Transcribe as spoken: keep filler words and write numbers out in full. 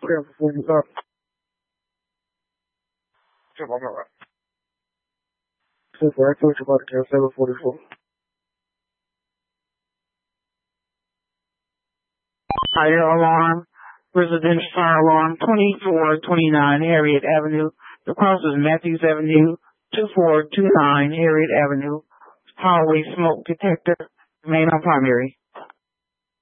Clear for forty-five. Jump on my right. Super, I told you about the seven forty-four. Fire alarm, residential fire alarm, twenty-four twenty-nine Harriet Avenue. The cross is Matthews Avenue, two four two nine Harriet Avenue. Hallway smoke detector, remain on primary.